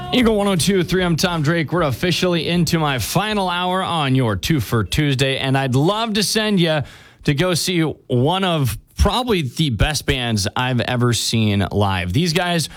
Eagle 102.3, I'm Tom Drake. We're officially into my final hour on your 2 for Tuesday, and I'd love to send you to go see one of probably the best bands I've ever seen live. These guys